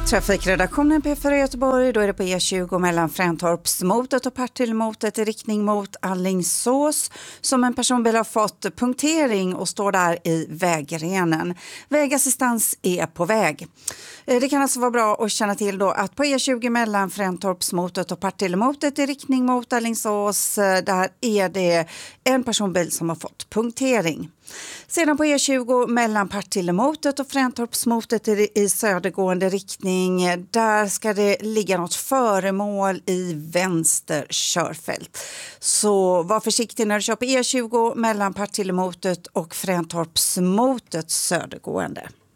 Trafikredaktionen P4 Göteborg, då är det på E20 mellan Fräntorpsmotet och Partillemotet i riktning mot Alingsås som en personbil har fått punktering och står där i vägrenen. Vägassistans är på väg. Det kan alltså vara bra att känna till då att på E20 mellan Fräntorpsmotet och Partillemotet i riktning mot Alingsås, där är det en personbil som har fått punktering. Sedan på E20 mellan Partillemotet och Fräntorpsmotet i södergående riktning, där ska det ligga något föremål i vänster körfält. Så var försiktig när du kör på E20 mellan Partillemotet och Fräntorpsmotet södergående.